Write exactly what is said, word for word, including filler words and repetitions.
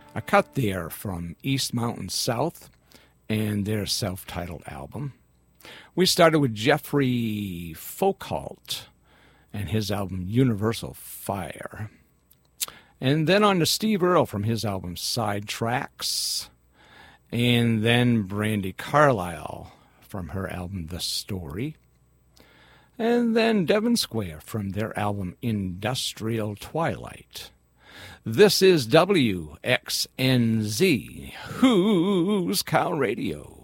A cut there from East Mountain South and their self-titled album. We started with Jeffrey Folkalt and his album Universal Fire. And then on to Steve Earle from his album Sidetracks. And then Brandi Carlile from her album The Story. And then Devon Square from their album Industrial Twilight. This is W X N Z, Who's Cow Radio.